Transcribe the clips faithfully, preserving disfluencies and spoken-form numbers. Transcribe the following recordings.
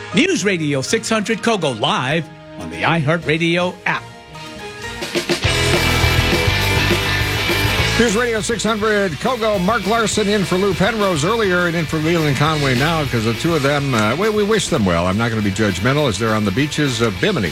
News Radio six hundred Kogo live on the iHeartRadio app. News Radio six hundred Kogo. Mark Larson in for Lou Penrose earlier and in for Leland Conway now because the two of them, uh, we, we wish them well. I'm not going to be judgmental as they're on the beaches of Bimini.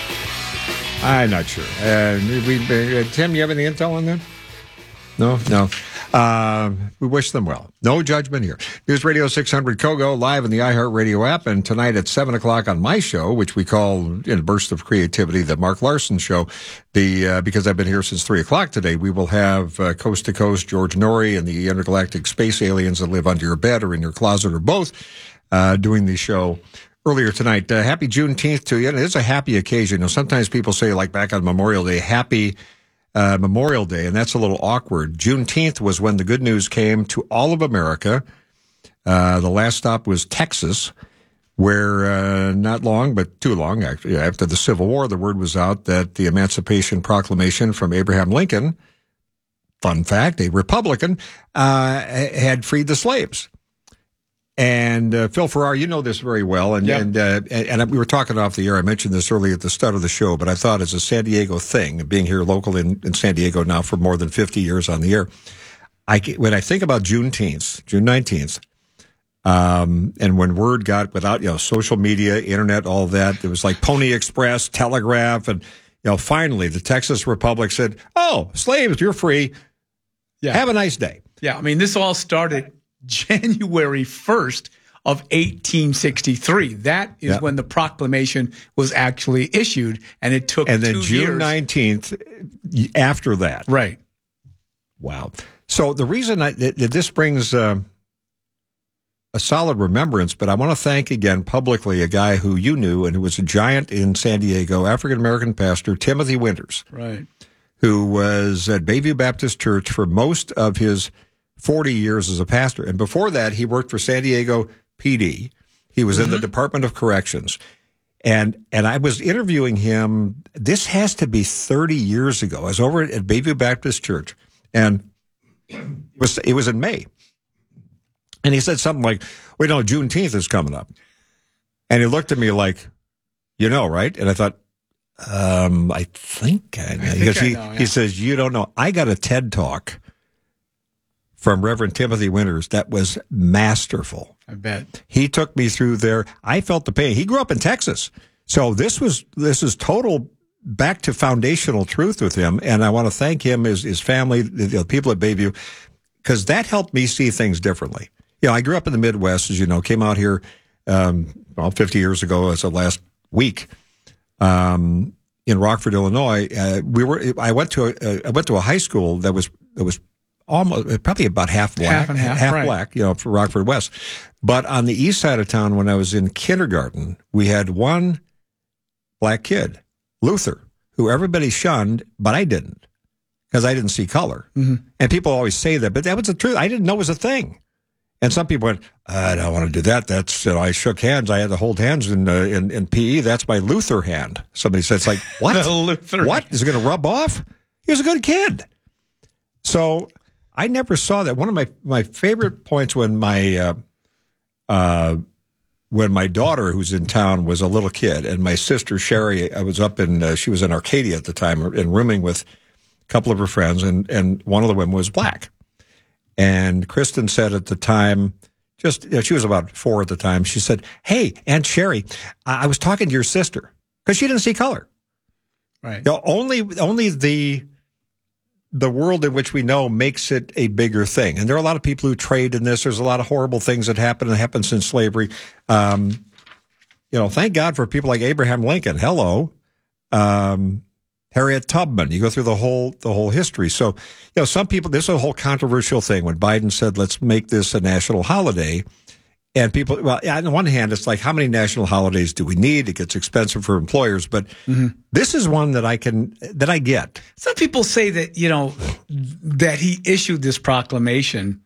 I'm not sure. Uh, we, uh, Tim, you have any intel on that? No? No. Uh, we wish them well. No judgment here. News Radio six hundred Kogo live in the iHeartRadio app, and tonight at seven o'clock on my show, which we call in a burst of creativity, the Mark Larson Show, the uh, because I've been here since three o'clock today, we will have uh, Coast to Coast George Norrie and the intergalactic space aliens that live under your bed or in your closet or both uh, doing the show earlier tonight. Uh, happy Juneteenth to you. And it's a happy occasion. You know, sometimes people say, like back on Memorial Day, happy Uh, Memorial Day, and that's a little awkward. Juneteenth was when the good news came to all of America. Uh, the last stop was Texas, where uh, not long, but too long, actually, after the Civil War, the word was out that the Emancipation Proclamation from Abraham Lincoln, fun fact, a Republican, uh, had freed the slaves. And uh, Phil Farrar, you know this very well, and yep. and, uh, and and we were talking off the air. I mentioned this earlier at the start of the show, but I thought as a San Diego thing, being here local in, in San Diego now for more than fifty years on the air, I when I think about Juneteenth, June nineteenth, um, and when word got without you know social media, internet, all that, it was like Pony Express, Telegraph, and you know finally the Texas Republic said, "Oh, slaves, you're free. Yeah. Have a nice day." Yeah, I mean this all started January first of eighteen sixty-three. That is yep. when the proclamation was actually issued, and it took and then two June years. nineteenth after that. Right. Wow. So the reason I, that this brings uh, a solid remembrance, but I want to thank again publicly a guy who you knew and who was a giant in San Diego, African-American pastor, Timothy Winters. Right. Who was at Bayview Baptist Church for most of his forty years as a pastor. And before that, he worked for San Diego P D. He was mm-hmm. in the Department of Corrections. And and I was interviewing him. This has to be thirty years ago. I was over at Bayview Baptist Church, and it was, it was in May. And he said something like, wait, no, Juneteenth is coming up. And he looked at me like, you know, right? And I thought, um, I think I know. I think Because I he, know, yeah. he says, you don't know. I got a TED Talk from Reverend Timothy Winters that was masterful. I bet. He took me through there. I felt the pain. He grew up in Texas. So this was this is total back to foundational truth with him. And I want to thank him, his, his family, the, the people at Bayview, because that helped me see things differently. You know, I grew up in the Midwest, as you know, came out here um, well, fifty years ago as of last week um, in Rockford, Illinois. Uh, we were. I went to a, I went to a high school that was that was almost probably about half black, half and half, half right. black, you know, for Rockford West. But on the east side of town, when I was in kindergarten, we had one black kid, Luther, who everybody shunned, but I didn't, because I didn't see color. Mm-hmm. And people always say that, but that was the truth. I didn't know it was a thing. And some people went, I don't want to do that. That's, you know, I shook hands. I had to hold hands in, uh, in, in P E. That's my Luther hand. Somebody said, it's like, what? Luther What? hand. Is it going to rub off? He was a good kid. So I never saw that. One of my, my favorite points when my, uh, uh, when my daughter, who's in town, was a little kid, and my sister Sherry, I was up in, uh, she was in Arcadia at the time, and rooming with a couple of her friends, and, and one of the women was black. And Kristen said at the time, just, you know, she was about four at the time, she said, hey, Aunt Sherry, I, I was talking to your sister, because she didn't see color. Right. You know, only, only the, the world in which we know makes it a bigger thing. And there are a lot of people who trade in this. There's a lot of horrible things that happen and happen since slavery. Um, you know, thank God for people like Abraham Lincoln. Hello. Um, Harriet Tubman. You go through the whole the whole history. So, you know, some people, this is a whole controversial thing when Biden said, let's make this a national holiday. And people, well, on the one hand, it's like, how many national holidays do we need? It gets expensive for employers. But mm-hmm. this is one that I can, that I get. Some people say that, you know, that he issued this proclamation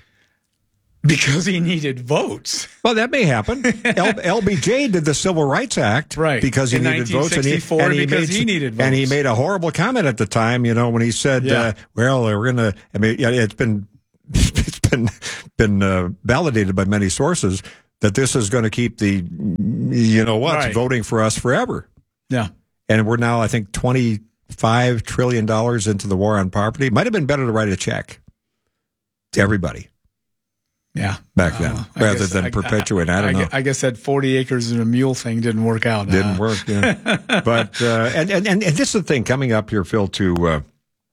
because he needed votes. Well, that may happen. L- L B J did the Civil Rights Act right. because he in needed votes. And he, and he because made, he needed votes. And he made a horrible comment at the time, you know, when he said, yeah. uh, well, we're going to, I mean, yeah, it's been, it's been, been uh, validated by many sources that this is going to keep the you know what, right. voting for us forever. Yeah. And we're now, I think, twenty-five trillion dollars into the war on poverty. Might have been better to write a check to everybody. Yeah. Back then, uh, rather guess, than I, perpetuate. I, I don't I, know. I guess that forty acres and a mule thing didn't work out. Didn't uh, work, yeah. But, uh, and, and, and this is the thing coming up here, Phil, to, uh,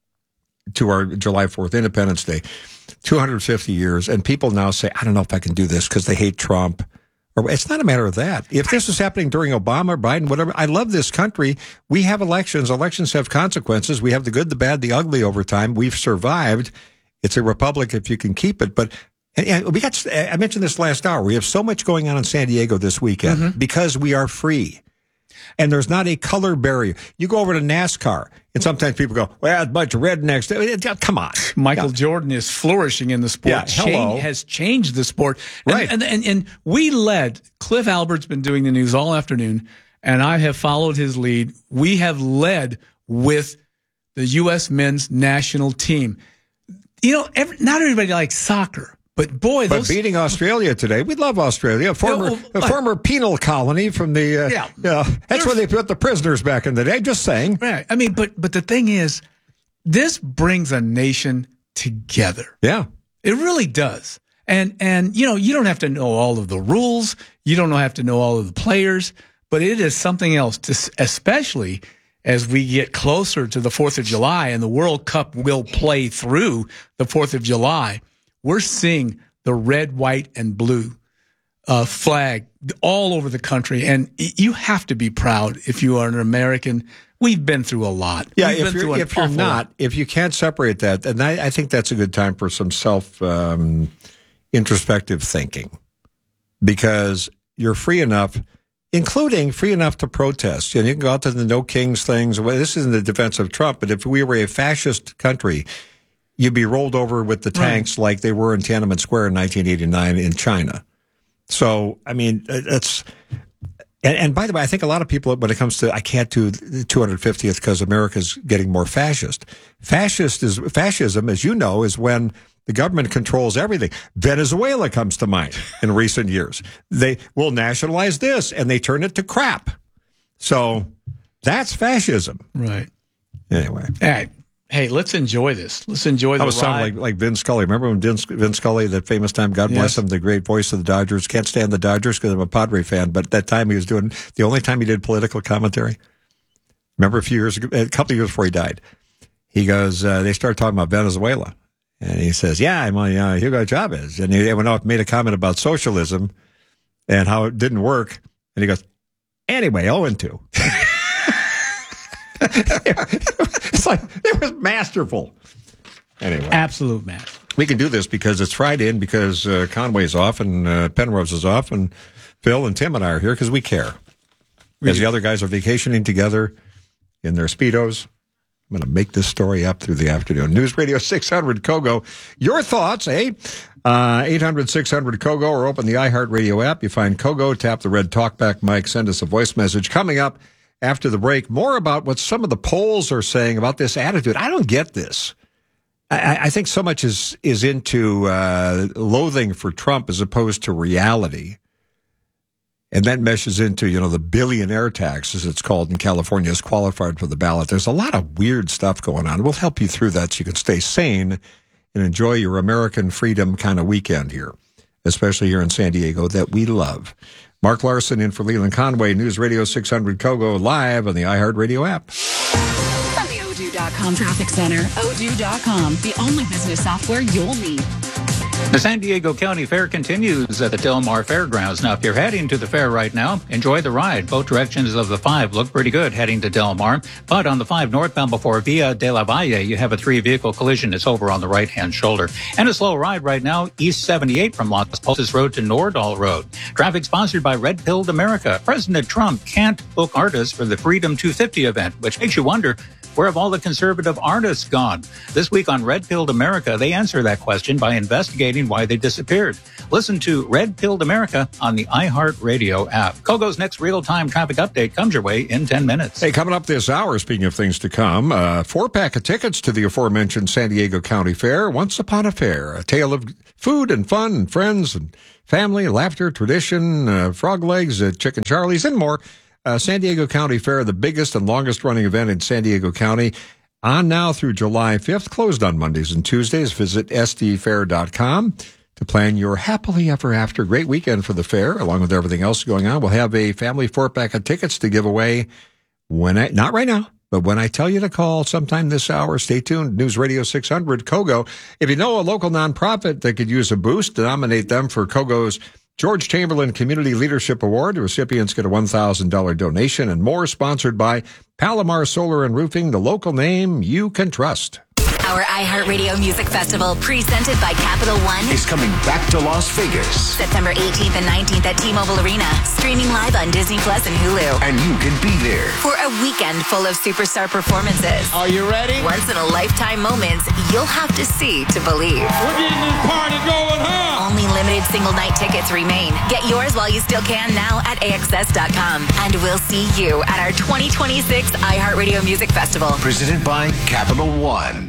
to our July fourth, Independence Day, two hundred fifty years. And people now say, I don't know if I can do this because they hate Trump. Or it's not a matter of that. If this was happening during Obama, Biden, whatever, I love this country. We have elections. Elections have consequences. We have the good, the bad, the ugly over time. We've survived. It's a republic if you can keep it. But and, and we got, I mentioned this last hour. We have so much going on in San Diego this weekend mm-hmm. because we are free. And there's not a color barrier. You go over to NASCAR, and sometimes people go, well, a bunch of rednecks. Come on. Michael yeah. Jordan is flourishing in the sport. Yeah, hello. Change, has changed the sport. And, right. And, and, and we led, Cliff Albert's been doing the news all afternoon, and I have followed his lead. We have led with the U S men's national team. You know, every, not everybody likes soccer. But boy, but those, beating Australia today, we love Australia. A former, well, a former penal colony from the. Uh, yeah, uh, that's where they put the prisoners back in the day. Just saying. Right. I mean, but but the thing is, this brings a nation together. Yeah, it really does. And and you know, you don't have to know all of the rules. You don't have to know all of the players. But it is something else, to, especially as we get closer to the Fourth of July, and the World Cup will play through the Fourth of July. We're seeing the red, white, and blue uh, flag all over the country, and you have to be proud if you are an American. We've been through a lot. Yeah, We've if been you're, if you're not, lot. if you can't separate that, and I, I think that's a good time for some self um, introspective thinking, because you're free enough, including free enough to protest. And you can go out to the No Kings things. Well, this isn't the defense of Trump, but if we were a fascist country, you'd be rolled over with the tanks right. like they were in Tiananmen Square in nineteen eighty-nine in China. So, I mean, it's, and, and by the way, I think a lot of people, when it comes to, I can't do the two hundred fiftieth because America's getting more fascist. Fascist is, fascism, as you know, is when the government controls everything. Venezuela comes to mind in recent years. They will nationalize this and they turn it to crap. So that's fascism. Right. Anyway. All right. Hey, let's enjoy this. Let's enjoy the I was sounding like, like Vin Scully. Remember when Vin, Vin Scully, that famous time, God bless yes. him, the great voice of the Dodgers. Can't stand the Dodgers because I'm a Padre fan, but that time he was doing, the only time he did political commentary. Remember a few years ago, a couple of years before he died, he goes, uh, they started talking about Venezuela. And he says, yeah, I'm on uh, Hugo Chavez. And he went off and made a comment about socialism and how it didn't work. And he goes, anyway, oh and two. It's like, it was masterful. Anyway. Absolute master. We can do this because it's Friday and because uh, Conway's off and uh, Penrose is off and Phil and Tim and I are here because we care. We As do. The other guys are vacationing together in their Speedos. I'm going to make this story up through the afternoon. News Radio six hundred Kogo. Your thoughts, eh? Uh, eight hundred six hundred Kogo, or open the iHeartRadio app. You find Kogo, tap the red talkback mic, send us a voice message. Coming up after the break, more about what some of the polls are saying about this attitude. I don't get this. I, I think so much is, is into uh, loathing for Trump as opposed to reality. And that meshes into, you know, the billionaire tax, as it's called in California, is qualified for the ballot. There's a lot of weird stuff going on. We'll help you through that so you can stay sane and enjoy your American freedom kind of weekend here, especially here in San Diego that we love. Mark Larson in for Leland Conway, News Radio six hundred Kogo, live on the iHeartRadio app. From the Odoo dot com Traffic Center, Odoo dot com, the only business software you'll need. The San Diego County Fair continues at the Del Mar Fairgrounds. Now, if you're heading to the fair right now, enjoy the ride. Both directions of the five look pretty good heading to Del Mar. But on the five northbound before Via de la Valle, you have a three-vehicle collision. It's over on the right-hand shoulder. And a slow ride right now, East seventy-eight from Las Posas Road to Nordahl Road. Traffic sponsored by Red Pilled America. President Trump can't book artists for the Freedom two fifty event, which makes you wonder, Where have all the conservative artists gone? This week on Red Pilled America, they answer that question by investigating why they disappeared. Listen to Red Pilled America on the iHeartRadio app. Kogo's next real-time traffic update comes your way in ten minutes. Hey, coming up this hour, speaking of things to come, uh, four-pack of tickets to the aforementioned San Diego County Fair, Once Upon a Fair, a tale of food and fun and friends and family, laughter, tradition, uh, frog legs, uh, Chicken Charlie's, and more. Uh, San Diego County Fair, the biggest and longest-running event in San Diego County, on now through July fifth, closed on Mondays and Tuesdays. Visit S D fair dot com to plan your happily ever after. Great weekend for the fair, along with everything else going on. We'll have a family four-pack of tickets to give away when I, not right now, but when I tell you to call sometime this hour. Stay tuned. News Radio six hundred, Kogo. If you know a local nonprofit that could use a boost, nominate them for Kogo's George Chamberlain Community Leadership Award. The recipients get a one thousand dollars donation and more. Sponsored by Palomar Solar and Roofing, the local name you can trust. Our iHeartRadio Music Festival, presented by Capital One, is coming back to Las Vegas. September eighteenth and nineteenth at T-Mobile Arena. Streaming live on Disney Plus and Hulu. And you can be there for a weekend full of superstar performances. Are you ready? Once-in-a-lifetime moments you'll have to see to believe. We're getting this party going, huh? Only limited single-night tickets remain. Get yours while you still can now at A X S dot com. And we'll see you at our twenty twenty-six iHeartRadio Music Festival. Presented by Capital One.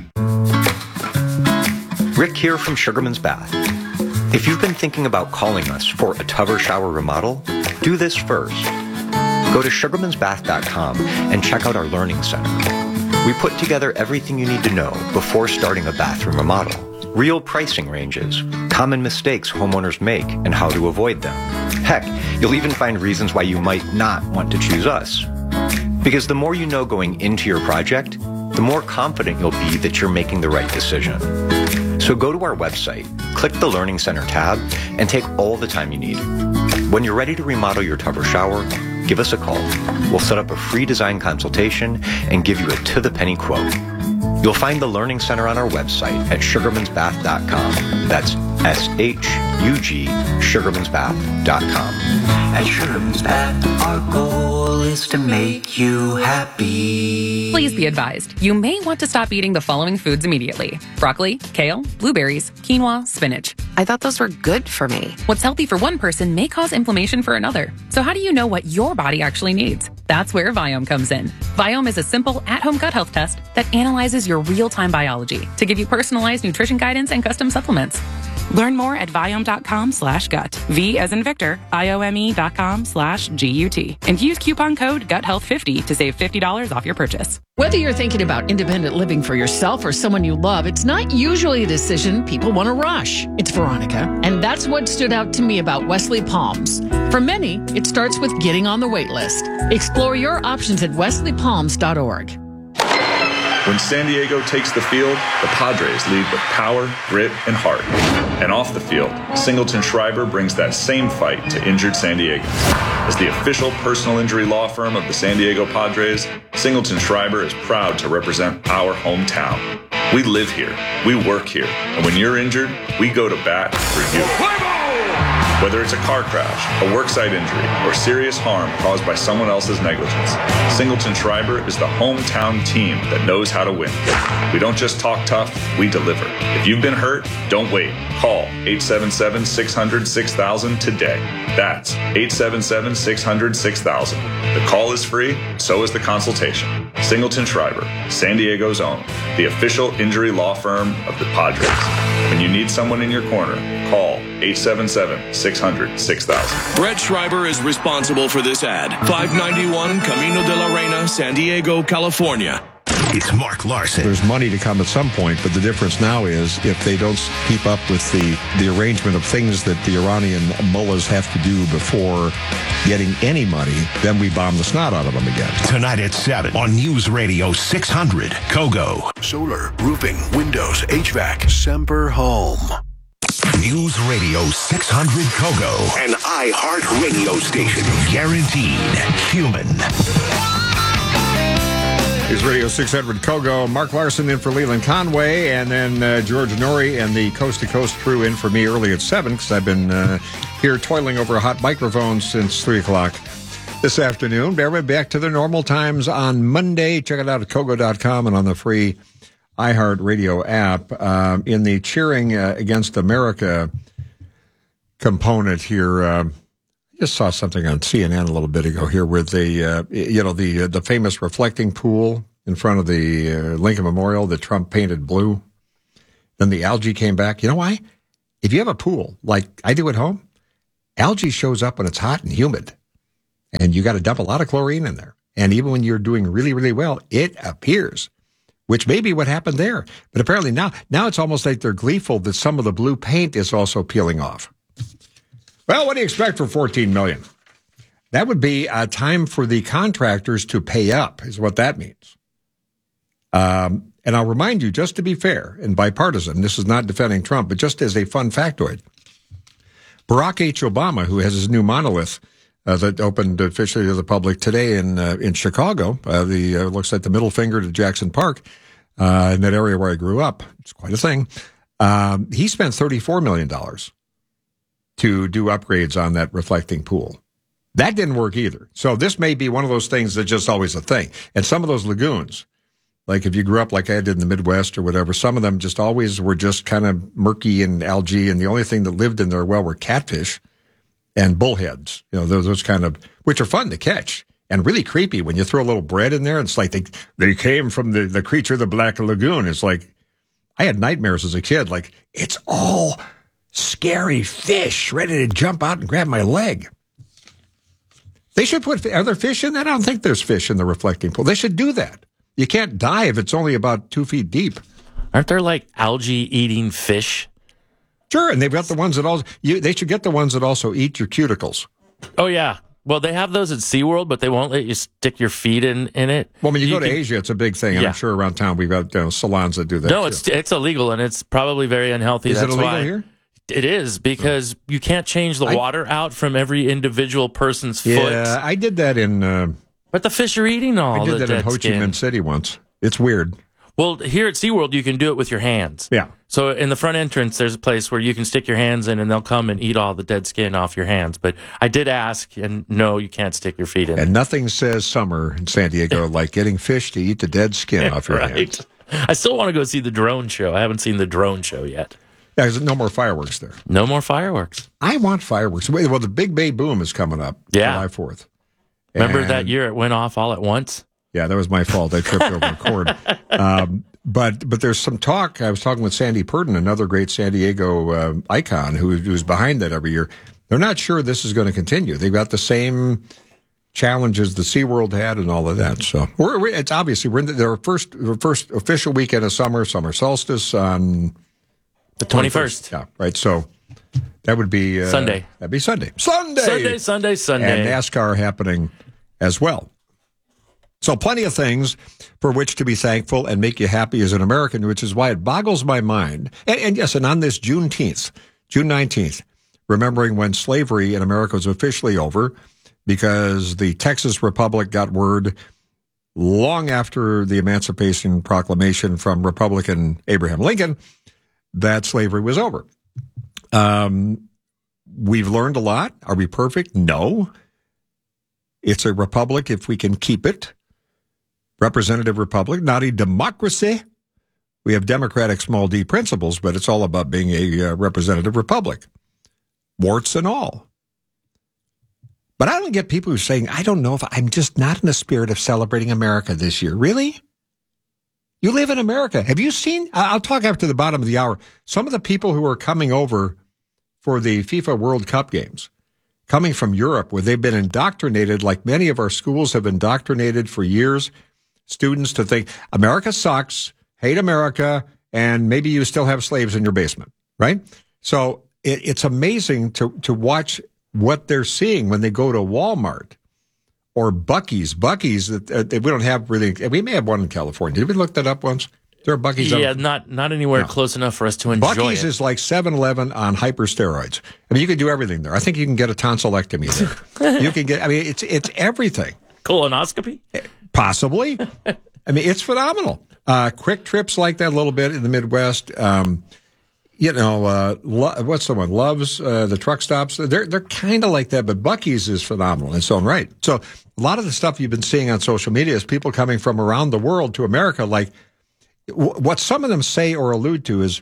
Rick here from Sugarman's Bath. If you've been thinking about calling us for a tub or shower remodel, do this first. Go to sugarmans bath dot com and check out our Learning Center. We put together everything you need to know before starting a bathroom remodel. Real pricing ranges, common mistakes homeowners make, and how to avoid them. Heck, you'll even find reasons why you might not want to choose us. Because the more you know going into your project, the more confident you'll be that you're making the right decision. So go to our website, click the Learning Center tab, and take all the time you need. When you're ready to remodel your tub or shower, give us a call. We'll set up a free design consultation and give you a to-the-penny quote. You'll find the Learning Center on our website at sugarmans bath dot com. That's S H U G, sugarmans bath dot com. At Sugarman's Bath, our goal is to make you happy. Please be advised, you may want to stop eating the following foods immediately. Broccoli, kale, blueberries, quinoa, spinach. I thought those were good for me. What's healthy for one person may cause inflammation for another. So how do you know what your body actually needs? That's where Viome comes in. Viome is a simple at-home gut health test that analyzes your real-time biology to give you personalized nutrition guidance and custom supplements. Learn more at Viome.com slash gut. V as in Victor, I-O-M-E dot com slash G-U-T. And use coupon code gut health fifty to save fifty dollars off your purchase. Whether you're thinking about independent living for yourself or someone you love, it's not usually a decision people want to rush. It's Veronica, and that's what stood out to me about Wesley Palms. For many, it starts with getting on the wait list. Explore your options at wesley palms dot org. When San Diego takes the field, the Padres lead with power, grit, and heart. And off the field, Singleton Schreiber brings that same fight to injured San Diegans. As the official personal injury law firm of the San Diego Padres, Singleton Schreiber is proud to represent our hometown. We live here, we work here, and when you're injured, we go to bat for you. Whether it's a car crash, a worksite injury, or serious harm caused by someone else's negligence, Singleton Schreiber is the hometown team that knows how to win. We don't just talk tough, we deliver. If you've been hurt, don't wait. Call eight seven seven, six hundred, six thousand today. That's eight seven seven, six hundred, six thousand. The call is free, so is the consultation. Singleton Schreiber, San Diego's own, the official injury law firm of the Padres. When you need someone in your corner, call eight seven seven, six hundred, six thousand. Brett Schreiber is responsible for this ad. five ninety-one Camino de la Reina, San Diego, California. It's Mark Larson. There's money to come at some point, but the difference now is if they don't keep up with the, the arrangement of things that the Iranian mullahs have to do before getting any money, then we bomb the snot out of them again. Tonight at seven on News Radio six hundred, Kogo. Solar, roofing, windows, H V A C, Semper Home. News Radio six hundred Kogo, an iHeart radio station. Guaranteed human. News Radio six hundred Kogo. Mark Larson in for Leland Conway, and then uh, George Norrie and the Coast to Coast crew in for me early at seven, because I've been uh, here toiling over a hot microphone since three o'clock this afternoon. We're back to the normal times on Monday. Check it out at Kogo dot com and on the free iHeartRadio app. Um, in the cheering uh, against America component here, uh, I just saw something on C N N a little bit ago here with the, uh, you know, the uh, the famous reflecting pool in front of the uh, Lincoln Memorial that Trump painted blue. Then the algae came back. You know why? If you have a pool like I do at home, algae shows up when it's hot and humid. And you got to dump a lot of chlorine in there. And even when you're doing really, really well, it appears, which may be what happened there. But apparently now, now it's almost like they're gleeful that some of the blue paint is also peeling off. Well, what do you expect for fourteen million dollars? That would be a time for the contractors to pay up, is what that means. Um, and I'll remind you, just to be fair and bipartisan, this is not defending Trump, but just as a fun factoid, Barack H. Obama, who has his new monolith, Uh, that opened officially to the public today in uh, in Chicago. Uh, the uh, looks like the middle finger to Jackson Park, uh, in that area where I grew up. It's quite a thing. Um, he spent thirty-four million dollars to do upgrades on that reflecting pool. That didn't work either. So this may be one of those things that's just always a thing. And some of those lagoons, like if you grew up like I did in the Midwest or whatever, some of them just always were just kind of murky and algae, and the only thing that lived in there well were catfish and bullheads, you know, those, those kind of, which are fun to catch and really creepy when you throw a little bread in there. And it's like they they came from the, the creature of the Black Lagoon. It's like, I had nightmares as a kid. Like, it's all scary fish ready to jump out and grab my leg. They should put, are there fish in that? I don't think there's fish in the reflecting pool. They should do that. You can't dive if it's only about two feet deep. Aren't there like algae eating fish? Sure, and they've got the ones that also, you, they should get the ones that also eat your cuticles. Oh, yeah. Well, they have those at SeaWorld, but they won't let you stick your feet in, in it. Well, when you, you go to can, Asia, it's a big thing. And yeah. I'm sure around town we've got you know, salons that do that. No, too. it's it's illegal, and it's probably very unhealthy. Is That's it illegal why here? It is, because oh. you can't change the I, water out from every individual person's yeah, foot. Yeah, I did that in... Uh, but the fish are eating all the I did that in Ho Chi Minh City once. It's weird. Well, here at SeaWorld, you can do it with your hands. Yeah. So in the front entrance, there's a place where you can stick your hands in, and they'll come and eat all the dead skin off your hands. But I did ask, and no, you can't stick your feet in. And nothing says summer in San Diego like getting fish to eat the dead skin off your right. hands. I still want to go see the drone show. I haven't seen the drone show yet. Yeah, there's no more fireworks there. No more fireworks. I want fireworks. Well, the Big Bay Boom is coming up yeah. July fourth. Remember and, that year it went off all at once? Yeah, that was my fault. I tripped over a cord. Um, but but there's some talk. I was talking with Sandy Purdon, another great San Diego uh, icon who, who's behind that every year. They're not sure this is going to continue. They've got the same challenges the SeaWorld had and all of that. So we're, we're it's obviously we're in the, their first their first official weekend of summer, summer solstice on the twenty-first. Yeah, right. So that would be uh, Sunday. That'd be Sunday. Sunday. Sunday. Sunday. Sunday. And NASCAR happening as well. So plenty of things for which to be thankful and make you happy as an American, which is why it boggles my mind. And, and yes, and on this Juneteenth, June nineteenth, remembering when slavery in America was officially over, because the Texas Republic got word long after the Emancipation Proclamation from Republican Abraham Lincoln that slavery was over. Um, we've learned a lot. Are we perfect? No. It's a republic if we can keep it. Representative republic, not a democracy. We have democratic small d principles, but it's all about being a uh, representative republic. Warts and all. But I don't get people who are saying, I don't know if I'm just not in the spirit of celebrating America this year. Really? You live in America. Have you seen, I'll talk after the bottom of the hour, some of the people who are coming over for the FIFA World Cup games, coming from Europe, where they've been indoctrinated, like many of our schools have indoctrinated for years, students to think America sucks, hate America, and maybe you still have slaves in your basement, right? So it, it's amazing to, to watch what they're seeing when they go to Walmart or Buc-ee's. Buc-ee's, that uh, we don't have really, we may have one in California. Did we look that up once? There are Buc-ee's. Yeah, on, not not anywhere no. close enough for us to enjoy Buc-ee's it. is like seven eleven on hypersteroids. I mean, you can do everything there. I think you can get a tonsillectomy there. You can get, I mean, it's it's everything. Colonoscopy? Possibly. I mean, it's phenomenal. Uh, quick trips like that a little bit in the Midwest. Um, you know, uh, lo- what's the one? Love's, uh, the truck stops. They're they're kind of like that, but Buc-ee's is phenomenal in its own right. So a lot of the stuff you've been seeing on social media is people coming from around the world to America. Like w- what some of them say or allude to is,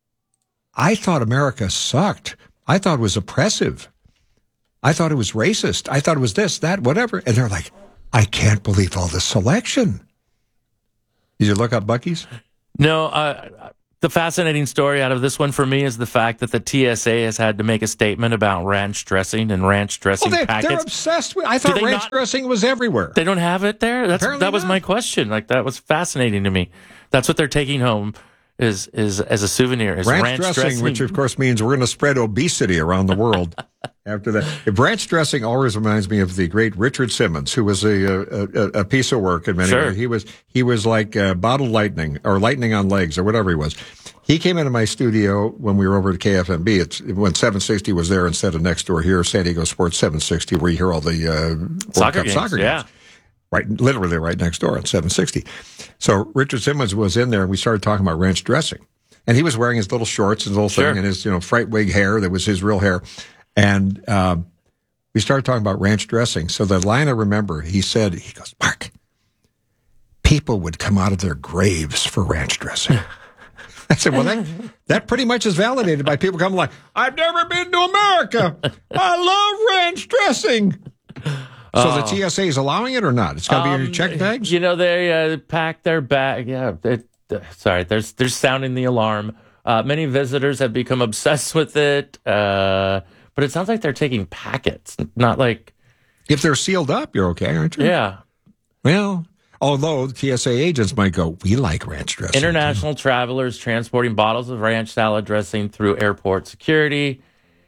I thought America sucked. I thought it was oppressive. I thought it was racist. I thought it was this, that, whatever. And they're like, I can't believe all this selection. Did you look up Buc-ee's? No, uh, the fascinating story out of this one for me is the fact that the T S A has had to make a statement about ranch dressing and ranch dressing well, they, packets. They're obsessed with. I thought ranch not, dressing was everywhere. They don't have it there. That's Apparently that was not. my question. Like that was fascinating to me. That's what they're taking home is is as a souvenir. Is ranch, ranch dressing, dressing, which of course means we're going to spread obesity around the world. After that, if ranch dressing always reminds me of the great Richard Simmons, who was a a, a piece of work in many Sure. ways. He was he was like uh, bottled lightning or lightning on legs or whatever he was. He came into my studio when we were over at K F M B. It's when seven sixty was there instead of next door here, San Diego Sports seven sixty, where you hear all the uh, World Soccer Cup games, soccer games. yeah. Right, literally right next door at seven sixty. So Richard Simmons was in there, and we started talking about ranch dressing. And he was wearing his little shorts and his little Sure. thing and his, you know, fright wig hair that was his real hair. And um, we started talking about ranch dressing. So the line I remember, he said, he goes, Mark, people would come out of their graves for ranch dressing. I said, well, that, that pretty much is validated by people coming like, I've never been to America. I love ranch dressing. So Oh. the T S A is allowing it or not? It's got to be in your check bags? You know, they uh, pack their bag. Yeah, it, uh, sorry, there's they're sounding the alarm. Uh, many visitors have become obsessed with it, uh, but it sounds like they're taking packets, not like. If they're sealed up, you're okay, aren't you? Yeah. Well, although the T S A agents might go, we like ranch dressing. International travelers transporting bottles of ranch salad dressing through airport security.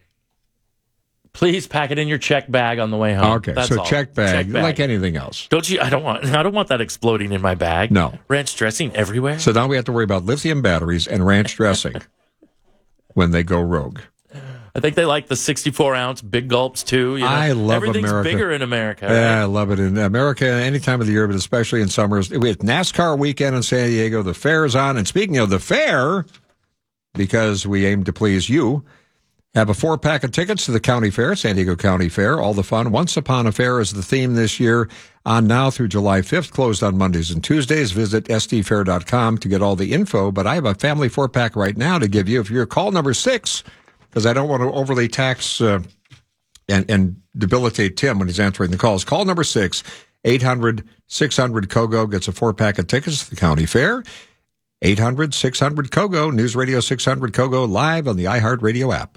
Please pack it in your check bag on the way home. Okay, That's so all. check bag, Check bag, like anything else. Don't you? I don't want. I don't want that exploding in my bag. No. Ranch dressing everywhere. So now we have to worry about lithium batteries and ranch dressing when they go rogue. I think they like the sixty-four ounce big gulps too. You know? I love Everything's America. bigger in America. Yeah, Right? I love it in America any time of the year, but especially in summers. We have NASCAR weekend in San Diego. The fair is on. And speaking of the fair, because we aim to please you, have a four-pack of tickets to the county fair, San Diego County Fair. All the fun. Once Upon a Fair is the theme this year. On now through July fifth, closed on Mondays and Tuesdays. Visit s d fair dot com to get all the info. But I have a family four-pack right now to give you. If you're call number six, because I don't want to overly tax uh, and, and debilitate Tim when he's answering the calls. Call number six, eight hundred six hundred C O G O gets a four-pack of tickets to the county fair. eight hundred six hundred C O G O, News Radio six hundred C O G O, live on the iHeartRadio app.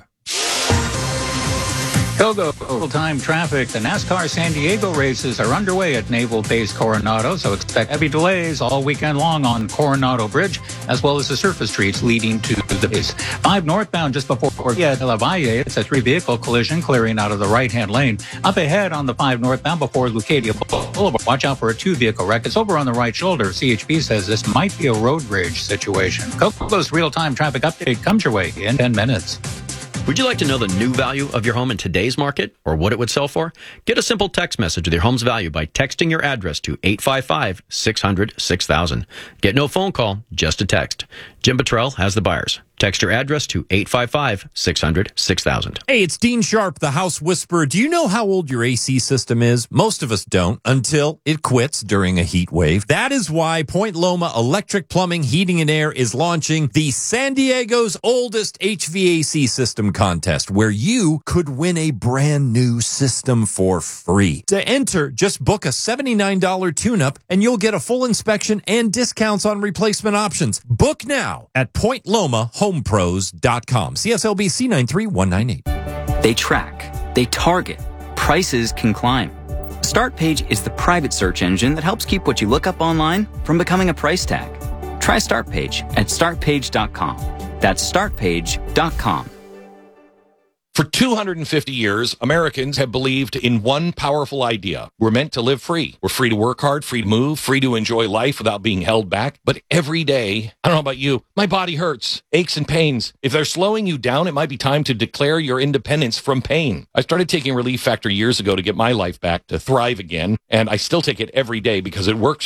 Kogo full-time traffic. The NASCAR San Diego races are underway at Naval Base Coronado, so expect heavy delays all weekend long on Coronado Bridge, as well as the surface streets leading to the base. Five northbound just before Via de la Valle. It's a three-vehicle collision clearing out of the right-hand lane. Up ahead on the five northbound before Lucadia Boulevard. Watch out for a two-vehicle wreck. It's over on the right shoulder. C H P says this might be a road bridge situation. Kogo's real-time traffic update comes your way in ten minutes. Would you like to know the new value of your home in today's market or what it would sell for? Get a simple text message with your home's value by texting your address to eight five five, six hundred, six thousand. Get no phone call, just a text. Jim Buttrell has the buyers. Text your address to eight five five, six hundred, six thousand. Hey, it's Dean Sharp, the House Whisperer. Do you know how old your A C system is? Most of us don't until it quits during a heat wave. That is why Point Loma Electric Plumbing, Heating and Air is launching the San Diego's oldest H V A C system contest, where you could win a brand new system for free. To enter, just book a seventy-nine dollars tune-up and you'll get a full inspection and discounts on replacement options. Book now at point loma home pros dot com. C S L B C nine three one nine eight. They track, they target, prices can climb. StartPage is the private search engine that helps keep what you look up online from becoming a price tag. Try StartPage at start page dot com. That's start page dot com. For two hundred fifty years, Americans have believed in one powerful idea. We're meant to live free. We're free to work hard, free to move, free to enjoy life without being held back. But every day, I don't know about you, my body hurts, aches and pains. If they're slowing you down, it might be time to declare your independence from pain. I started taking Relief Factor years ago to get my life back, to thrive again, and I still take it every day because it works for me.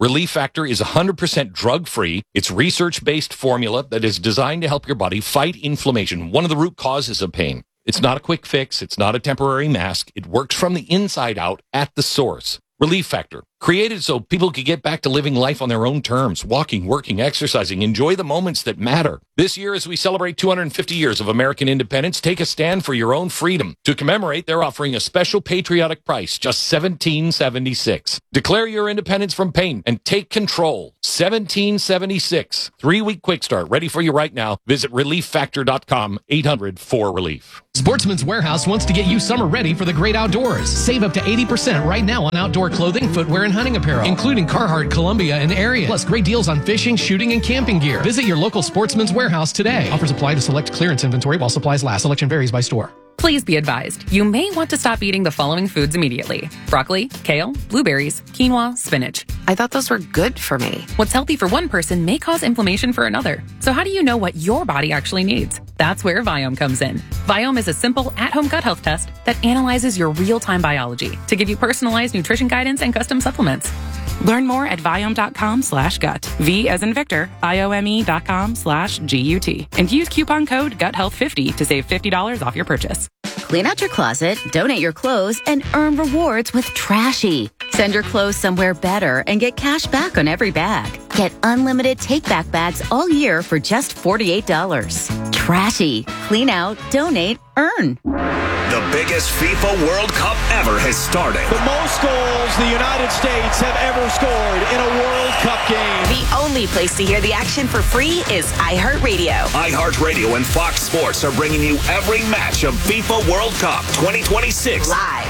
Relief Factor is one hundred percent drug-free. It's research-based formula that is designed to help your body fight inflammation, one of the root causes of pain. It's not a quick fix. It's not a temporary mask. It works from the inside out at the source. Relief Factor, created so people could get back to living life on their own terms, walking, working, exercising, enjoy the moments that matter. This year, as we celebrate two hundred fifty years of American independence, take a stand for your own freedom. To commemorate, they're offering a special patriotic price, just seventeen seventy-six. Declare your independence from pain and take control. seventeen seventy-six. Three-week quick start, ready for you right now. Visit relief factor dot com, eight hundred four relief. Sportsman's Warehouse wants to get you summer ready for the great outdoors. Save up to eighty percent right now on outdoor clothing, footwear, and hunting apparel, including Carhartt, Columbia, and Ariat. Plus great deals on fishing, shooting, and camping gear. Visit your local Sportsman's Warehouse today. Offers apply to select clearance inventory while supplies last. Selection varies by store. Please be advised, you may want to stop eating the following foods immediately: broccoli, kale, blueberries, quinoa, spinach. I thought those were good for me. What's healthy for one person may cause inflammation for another. So how do you know what your body actually needs? That's where Viome comes in. Viome is a simple at-home gut health test that analyzes your real-time biology to give you personalized nutrition guidance and custom supplements. Learn more at Viome.com slash gut. V as in Victor, I-O-M-E dot com slash G-U-T. And use coupon code gut health fifty to save fifty dollars off your purchase. Clean out your closet, donate your clothes, and earn rewards with Trashy. Send your clothes somewhere better and get cash back on every bag. Get unlimited take-back bags all year for just forty-eight dollars. Trashy. Clean out, donate, earn. The biggest FIFA World Cup ever has started. The most goals the United States have ever scored in a World Cup game. The only place to hear the action for free is iHeartRadio. iHeartRadio and Fox Sports are bringing you every match of FIFA World Cup twenty twenty-six.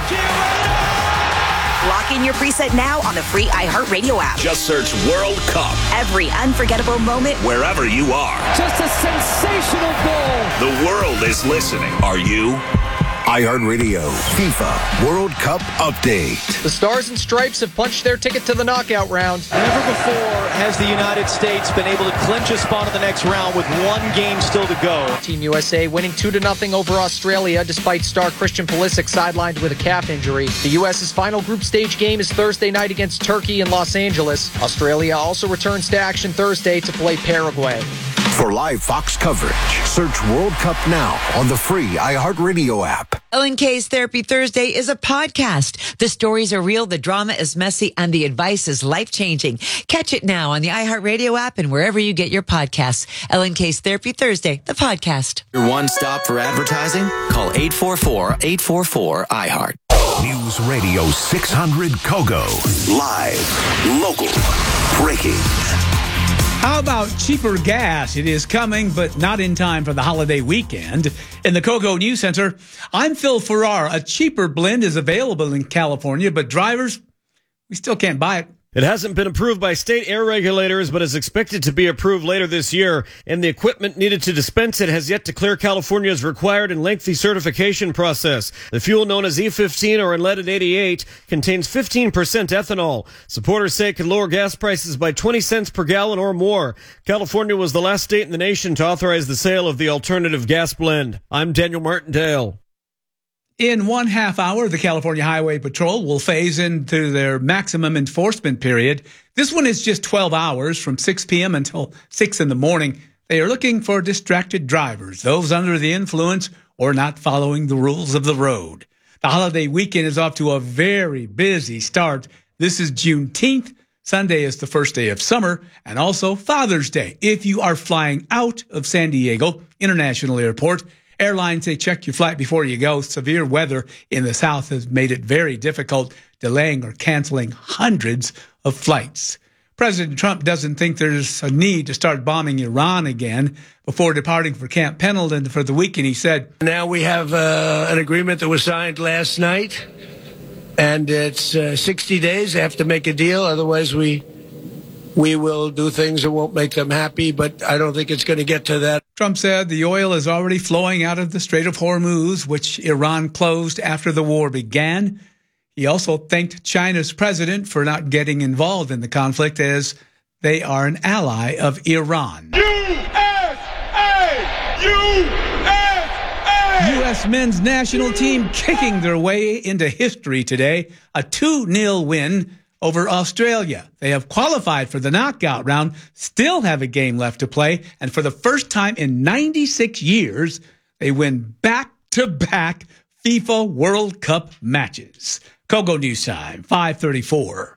Live. Lock in your preset now on the free iHeartRadio app. Just search World Cup. Every unforgettable moment. Wherever you are. Just a sensational goal. The world is listening. Are you? iHeartRadio FIFA World Cup Update. The Stars and Stripes have punched their ticket to the knockout round. Never before has the United States been able to clinch a spot in the next round with one game still to go. Team U S A winning two to nothing over Australia despite star Christian Pulisic sidelined with a calf injury. The U S's final group stage game is Thursday night against Turkey in Los Angeles. Australia also returns to action Thursday to play Paraguay. For live Fox coverage, search World Cup now on the free iHeartRadio app. Ellen K's Therapy Thursday is a podcast. The stories are real, the drama is messy, and the advice is life-changing. Catch it now on the iHeartRadio app and wherever you get your podcasts. Ellen K's Therapy Thursday, the podcast. Your one stop for advertising? Call eight four four, eight four four, I heart. News Radio six hundred Kogo. Live, local, breaking. How about cheaper gas? It is coming, but not in time for the holiday weekend. In the Kogo News Center, I'm Phil Farrar. A cheaper blend is available in California, but drivers, we still can't buy it. It hasn't been approved by state air regulators, but is expected to be approved later this year. And the equipment needed to dispense it has yet to clear California's required and lengthy certification process. The fuel, known as E fifteen or unleaded eighty-eight, contains fifteen percent ethanol. Supporters say it could lower gas prices by twenty cents per gallon or more. California was the last state in the nation to authorize the sale of the alternative gas blend. I'm Daniel Martindale. In one half hour, the California Highway Patrol will phase into their maximum enforcement period. This one is just twelve hours from six p.m. until six in the morning. They are looking for distracted drivers, those under the influence or not following the rules of the road. The holiday weekend is off to a very busy start. This is Juneteenth. Sunday is the first day of summer and also Father's Day. If you are flying out of San Diego International Airport, airlines say check your flight before you go. Severe weather in the south has made it very difficult, delaying or canceling hundreds of flights. President Trump doesn't think there's a need to start bombing Iran again. Before departing for Camp Pendleton for the weekend, he said, Now we have uh, an agreement that was signed last night, and it's uh, sixty days. They have to make a deal. Otherwise, we we will do things that won't make them happy, but I don't think it's going to get to that. Trump said the oil is already flowing out of the Strait of Hormuz, which Iran closed after the war began. He also thanked China's president for not getting involved in the conflict, as they are an ally of Iran. U S A! U S A! U S men's national team kicking their way into history today. A two nil win over Australia. They have qualified for the knockout round, still have a game left to play, and for the first time in ninety-six years, they win back-to-back FIFA World Cup matches. Kogo News Time, five thirty-four.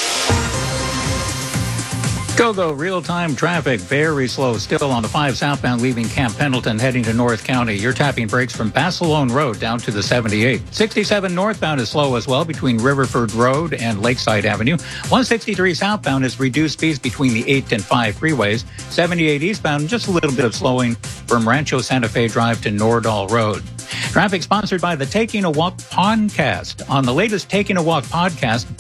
Go-Go real-time traffic, very slow still on the five southbound leaving Camp Pendleton heading to North County. You're tapping brakes from Basilone Road down to the seventy-eight. sixty-seven northbound is slow as well between Riverford Road and Lakeside Avenue. one sixty-three southbound is reduced speeds between the eight and five freeways. seventy-eight eastbound, just a little bit of slowing from Rancho Santa Fe Drive to Nordahl Road. Traffic sponsored by the Taking a Walk podcast. On the latest Taking a Walk podcast,